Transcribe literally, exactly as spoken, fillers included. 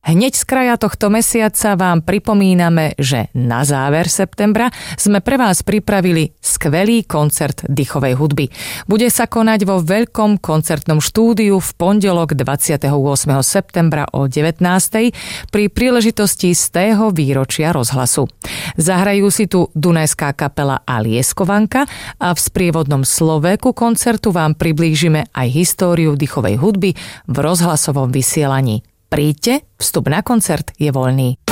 Hneď z kraja tohto mesiaca vám pripomíname, že na záver septembra sme pre vás pripravili skvelý koncert dýchovej hudby. Bude sa konať vo veľkom koncertnom štúdiu v pondelok dvadsiateho ôsmeho septembra o devätnástej pri príležitosti stého výročia rozhlasu. Zahrajú si tu Dunajská kapela a Lieskovanka a v sprievodnom slove ku koncertu vám priblížime aj históriu dýchovej hudby v rozhlasovom vysielaní. Príďte, vstup na koncert je voľný.